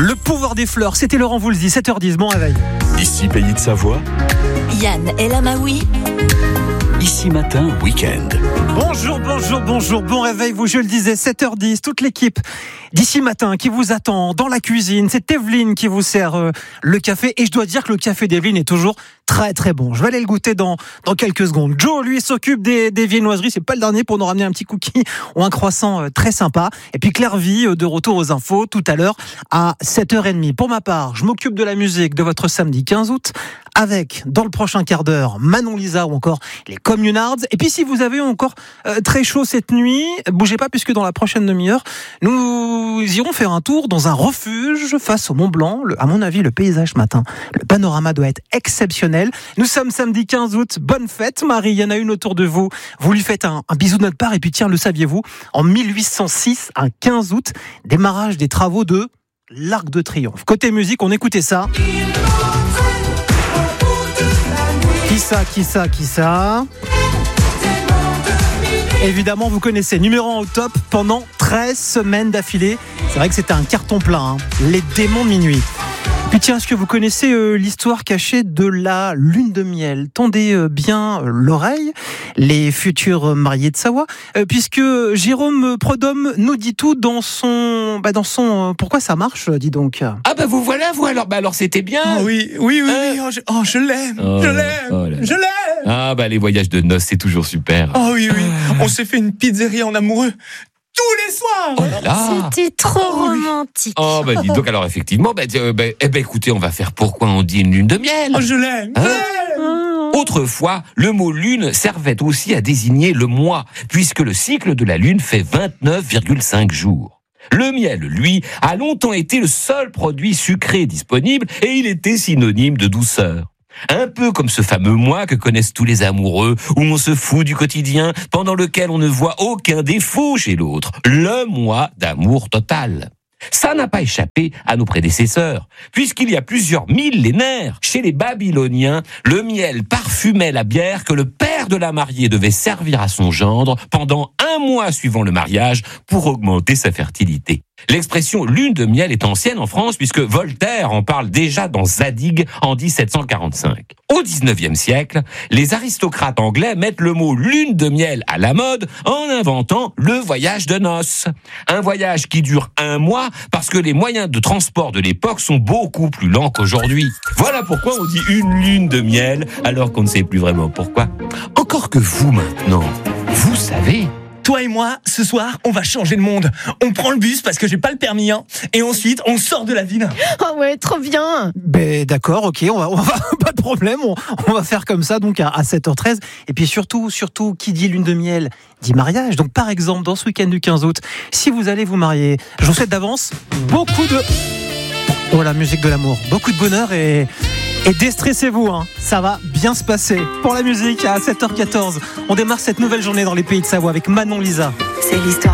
Le pouvoir des fleurs, c'était Laurent Voulzy, 7h10, bon réveil. Ici Pays de Savoie, Yann El Amaoui. Ici Matin Week-end. Bonjour, bon réveil, je le disais, 7h10, toute l'équipe d'Ici Matin qui vous attend dans la cuisine. C'est Evelyne qui vous sert le café et je dois dire que le café d'Evelyne est toujours très très bon. Je vais aller le goûter dans quelques secondes. Joe, lui, s'occupe des viennoiseries, c'est pas le dernier pour nous ramener un petit cookie ou un croissant très sympa. Et puis Claire Vie, de retour aux infos tout à l'heure à 7h30. Pour ma part, je m'occupe de la musique de votre samedi 15 août avec, dans le prochain quart d'heure, Manon Lisa ou encore les Communards. Et puis si vous avez encore très chaud cette nuit, bougez pas puisque dans la prochaine demi-heure, nous irons faire un tour dans un refuge face au Mont Blanc. À mon avis, le paysage ce matin, le panorama doit être exceptionnel. Nous sommes samedi 15 août. Bonne fête, Marie. Il y en a une autour de vous. Vous lui faites un bisou de notre part. Et puis tiens, le saviez-vous, en 1806, un 15 août, démarrage des travaux de l'Arc de Triomphe. Côté musique, on écoutait ça. Qui ça Évidemment, vous connaissez, numéro 1 au top pendant 13 semaines d'affilée. C'est vrai que c'était un carton plein, Les démons de minuit. Puis tiens, est-ce que vous connaissez l'histoire cachée de la lune de miel ? Tendez bien l'oreille, les futurs mariés de Savoie, puisque Jérôme Prodhomme nous dit tout dans son pourquoi ça marche, dis donc. Ah bah vous voilà, vous alors c'était bien. Oh oui, je l'aime, je l'aime. Ah bah les voyages de noces c'est toujours super. Oh oui, on s'est fait une pizzeria en amoureux. Tous les soirs. Oh là là. C'était trop romantique. Oh bah dis donc alors effectivement écoutez on va faire pourquoi on dit une lune de miel. Oh je l'aime. Autrefois, le mot lune servait aussi à désigner le mois, puisque le cycle de la lune fait 29,5 jours. Le miel, lui, a longtemps été le seul produit sucré disponible et il était synonyme de douceur. Un peu comme ce fameux mois que connaissent tous les amoureux, où on se fout du quotidien, pendant lequel on ne voit aucun défaut chez l'autre. Le mois d'amour total. Ça n'a pas échappé à nos prédécesseurs, puisqu'il y a plusieurs millénaires, chez les Babyloniens, le miel parfumait la bière que le père de la mariée devait servir à son gendre pendant 1 mois suivant le mariage pour augmenter sa fertilité. L'expression lune de miel est ancienne en France puisque Voltaire en parle déjà dans Zadig en 1745. Au 19e siècle, les aristocrates anglais mettent le mot lune de miel à la mode en inventant le voyage de noces. Un voyage qui dure 1 mois parce que les moyens de transport de l'époque sont beaucoup plus lents qu'aujourd'hui. Voilà pourquoi on dit une lune de miel alors qu'on ne sait plus vraiment pourquoi. Encore que vous maintenant, vous savez... Toi et moi, ce soir, on va changer le monde. On prend le bus parce que j'ai pas le permis, et ensuite, on sort de la ville. Oh ouais, trop bien. Ben d'accord, ok, on va pas de problème, on va faire comme ça donc à 7h13. Et puis surtout, qui dit lune de miel dit mariage. Donc par exemple, dans ce week-end du 15 août, si vous allez vous marier, je vous souhaite d'avance beaucoup de... Oh, la musique de l'amour, beaucoup de bonheur et déstressez-vous, ça va bien se passer. Pour la musique, à 7h14, on démarre cette nouvelle journée dans les Pays de Savoie avec Manon Lisa. C'est l'histoire.